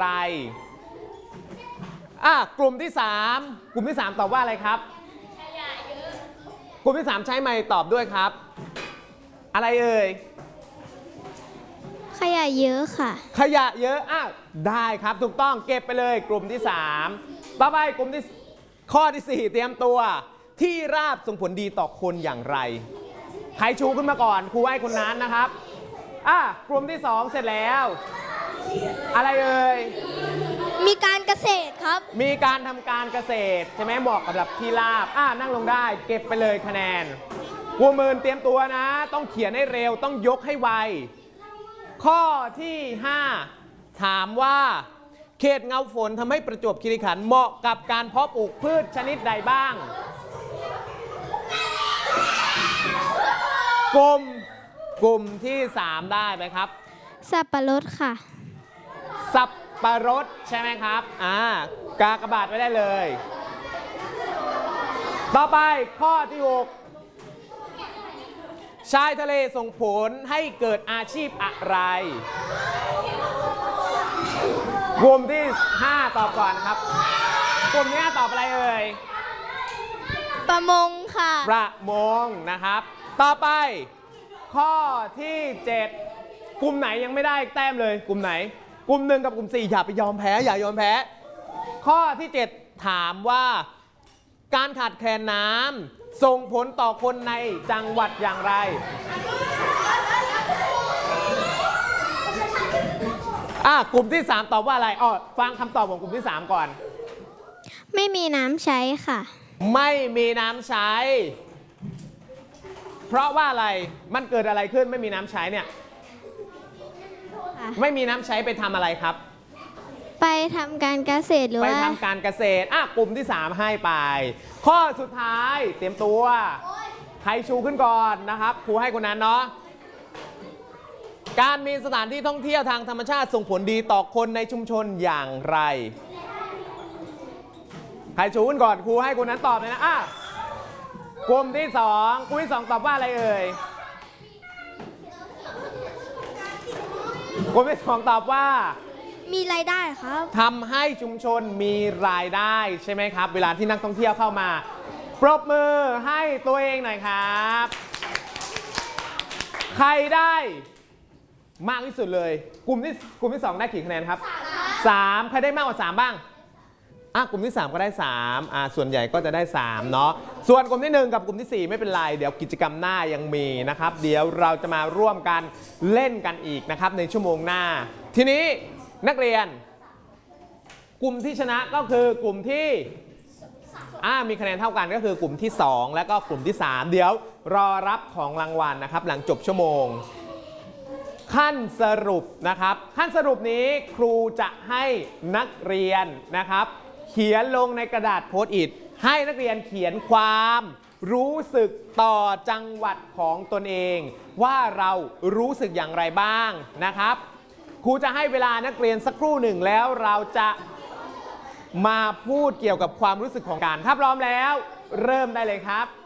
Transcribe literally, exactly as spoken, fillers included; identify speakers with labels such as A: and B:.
A: ไรอ่ะกลุ่มที่สามกลุ่มที่สามตอบว่าอะไรครับขยะเยอะกลุ่มที่สามใช้ไมค์ตอบด้วยครับอะไรเอ่ย
B: ขยะเยอะค่ะ
A: ขยะเยอะอ่ะได้ครับถูกต้องเก็บไปเลยกลุ่มที่สามต่อไปกลุ่มที่ข้อที่สี่เตรียมตัวที่ราบส่งผลดีต่อคนอย่างไรใครชูขึ้นมาก่อนครูให้คนนั้นนะครับอ่ะกลุ่มที่สองเสร็จแล้วอะไรเอ่ย
B: มีการเกษตรครับ
A: มีการทำการเกษตรใช่ไหมเหมาะกับที่ราบอ่ะนั่งลงได้เก็บไปเลยคะแนนครูมือเตรียมตัวนะต้องเขียนให้เร็วต้องยกให้ไวข้อที่ห้าถามว่าเขตเงาฝนทำให้ประจวบคีรีขันธ์เหมาะกับการเพาะปลูกพืชชนิดใดบ้างกลุ่มกลุ่มที่สามได้ไหมครับ
B: สับปะรดค่ะ
A: สับปะรดใช่ไหมครับอ่ากากบาทไว้ได้เลยต่อไปข้อที่หกชายทะเลส่งผลให้เกิดอาชีพอะไรกลุ่มที่ห้าตอบก่อนครับกลุ่มนี้ตอบอะไรเอ่ย
B: ประมงค่ะ
A: ประมงนะครับต่อไปข้อที่เจ็ดกลุ่มไหนยังไม่ได้แต้มเลยกลุ่มไหนกลุ่มหนึ่งกับกลุ่มสี่อย่าไปยอมแพ้อย่ายอมแพ้ข้อที่เจ็ดถามว่าการขาดแคลนน้ำส่งผลต่อคนในจังหวัดอย่างไรอ่ะกลุ่มที่สามตอบว่าอะไรอ๋อฟังคำตอบของกลุ่มที่สามก่อน
B: ไม่มีน้ำใช้ค่ะ
A: ไม่มีน้ำใช้เพราะว่าอะไรมันเกิดอะไรขึ้นไม่มีน้ำใช้เนี่ยไม่มีน้ำใช้ไปทำอะไรครับ
B: ไปทำการเกษตรหรือว่า
A: ไปทำการเกษตรอ่ะกลุ่มที่สามให้ไปข้อสุดท้ายเตรียมตัวใครชูขึ้นก่อนนะครับครูให้คนนั้นเนาะการมีสถานที่ท่องเที่ยวทางธรรมชาติส่งผลดีต่อคนในชุมชนอย่างไรใครชูขึ้นก่อนครูให้คนนั้นตอบเลยนะอ่ะกลุ่มที่สองกลุ่มที่สองตอบว่าอะไรเอ่ยกลุ่มที่สองตอบว่า
B: มีรายได้ครับ
A: ทำให้ชุมชนมีรายได้ใช่ไหมครับเวลาที่นักท่องเที่ยวเข้ามาปรบมือให้ตัวเองหน่อยครับใครได้มากที่สุดเลยกลุ่มที่กลุ่มที่สองได้กี่คะแนนครับสามใครได้มากกว่าสามบ้างอ่ะกลุ่มที่สามก็ได้สามอ่ะส่วนใหญ่ก็จะได้สามเนาะส่วนกลุ่มที่หนึ่งกับกลุ่มที่สี่ไม่เป็นไรเดี๋ยวกิจกรรมหน้ายังมีนะครับเดี๋ยวเราจะมาร่วมกันเล่นกันอีกนะครับในชั่วโมงหน้าทีนี้นักเรียนกลุ่มที่ชนะก็คือกลุ่มที่อ่ามีคะแนนเท่ากันก็คือกลุ่มที่สองและก็กลุ่มที่สามเดี๋ยวรอรับของรางวัลนะครับหลังจบชั่วโมงขั้นสรุปนะครับขั้นสรุปนี้ครูจะให้นักเรียนนะครับเขียนลงในกระดาษโพสต์อิทให้นักเรียนเขียนความรู้สึกต่อจังหวัดของตนเองว่าเรารู้สึกอย่างไรบ้างนะครับครูจะให้เวลานักเรียนสักครู่หนึ่งแล้วเราจะมาพูดเกี่ยวกับความรู้สึกของการถ้าพร้อมแล้วเริ่มได้เลยครับ